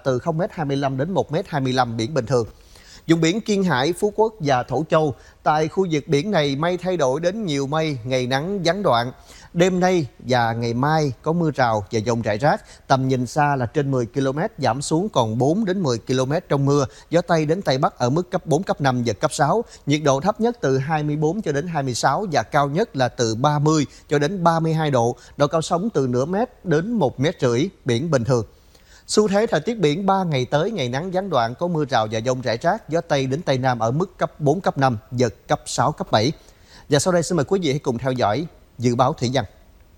từ 0m25 đến 1m25, biển bình thường. Vùng biển Kiên Hải, Phú Quốc và Thổ Châu, tại khu vực biển này mây thay đổi đến nhiều mây, ngày nắng gián đoạn. Đêm nay và ngày mai có mưa rào và dông rải rác, tầm nhìn xa là trên 10 km, giảm xuống còn 4 đến 10 km trong mưa, gió Tây đến Tây Bắc ở mức cấp 4, cấp 5, giật cấp 6. Nhiệt độ thấp nhất từ 24 cho đến 26 và cao nhất là từ 30 cho đến 32 độ, độ cao sóng từ nửa mét đến 1,5 mét, biển bình thường. Xu thế thời tiết biển 3 ngày tới, ngày nắng gián đoạn, có mưa rào và dông rải rác, gió Tây đến Tây Nam ở mức cấp 4, cấp 5, giật cấp 6, cấp 7. Và sau đây xin mời quý vị hãy cùng theo dõi dự báo thủy văn.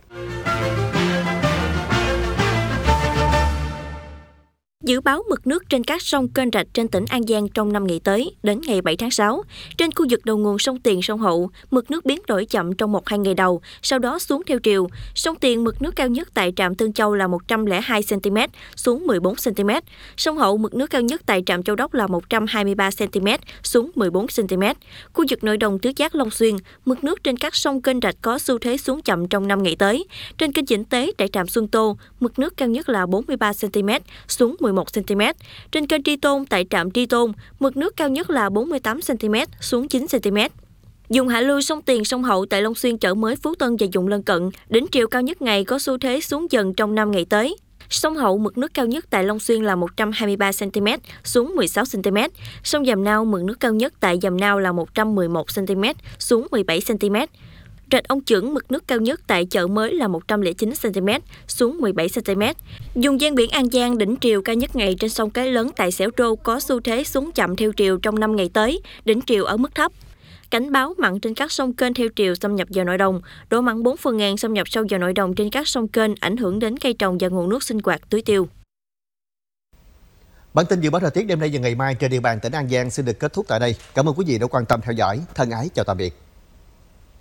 Dự báo mực nước trên các sông kênh rạch trên tỉnh An Giang trong 5 ngày tới đến ngày 7 tháng 6. Trên khu vực đầu nguồn sông Tiền, sông Hậu, mực nước biến đổi chậm trong 1-2 ngày đầu, sau đó xuống theo chiều. Sông Tiền mực nước cao nhất tại trạm Tương Châu là 102 cm, xuống 14 cm. Sông Hậu mực nước cao nhất tại trạm Châu Đốc là 123 cm, xuống 14 cm. Khu vực nội đồng Tứ Giác, Long Xuyên, mực nước trên các sông kênh rạch có xu thế xuống chậm trong 5 ngày tới. Trên kênh Vĩnh Tế tại trạm Xuân Tô, mực nước cao nhất là 43 cm, xuống 11 cm. Trên kênh Tri Tôn tại trạm Tri Tôn, mực nước cao nhất là 48 cm, xuống 9 cm. Vùng hạ lưu sông Tiền, sông Hậu tại Long Xuyên, Chợ Mới, Phú Tân và vùng lân cận, đỉnh triều cao nhất ngày có xu thế xuống dần trong 5 ngày tới. Sông Hậu mực nước cao nhất tại Long Xuyên là 123 cm, xuống 16 cm. Sông Giàm Nao mực nước cao nhất tại Giàm Nao là 111 cm, xuống 17 cm. Rạch Ông Chưởng mực nước cao nhất tại Chợ Mới là 109 cm, xuống 17 cm. Vùng ven biển An Giang, đỉnh triều cao nhất ngày trên sông Cái Lớn tại Xẻo Trô có xu thế xuống chậm theo triều trong 5 ngày tới, đỉnh triều ở mức thấp. Cảnh báo mặn trên các sông kênh theo triều xâm nhập vào nội đồng, độ mặn 4/1000 xâm nhập sâu vào nội đồng trên các sông kênh, ảnh hưởng đến cây trồng và nguồn nước sinh hoạt, tưới tiêu. Bản tin dự báo thời tiết đêm nay và ngày mai trên địa bàn tỉnh An Giang xin được kết thúc tại đây. Cảm ơn quý vị đã quan tâm theo dõi. Thân ái chào tạm biệt.